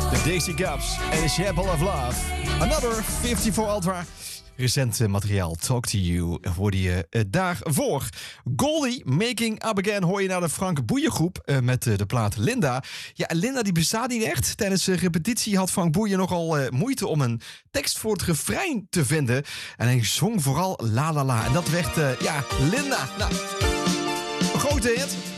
De Daisy Gaps en The Chapel of Love. Another 54 Ultra. Recent materiaal, Talk to You, hoorde je daarvoor. Goldie, Making Up Again, hoor je naar de Frank Boeien groep met de plaat Linda. Ja, Linda die bestaat niet echt. Tijdens de repetitie had Frank Boeien nogal moeite om een tekst voor het refrein te vinden. En hij zong vooral La La La. En dat werd, Linda. Nou, een grote hit.